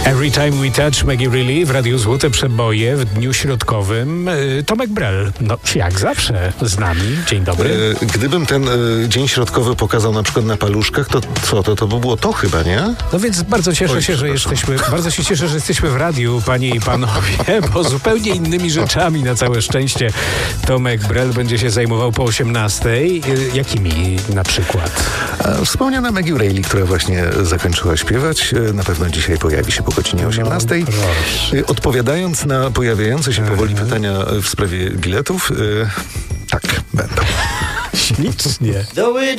Every Time We Touch Maggie Reilly w Radiu Złote Przeboje w dniu środkowym. Tomek Brel, no jak zawsze z nami. Dzień dobry. Gdybym ten dzień środkowy pokazał na przykład na paluszkach, to co? To by było to chyba, nie? No więc bardzo cieszę się, że jesteśmy w radiu, panie i panowie, bo zupełnie innymi rzeczami na całe szczęście Tomek Brel będzie się zajmował po 18:00. Jakimi na przykład? Wspomniana Maggie Reilly, która właśnie zakończyła śpiewać, na pewno dzisiaj pojawi się po godzinie 18:00. Odpowiadając na pojawiające się powoli pytania w sprawie biletów, tak, będą. Ślicznie.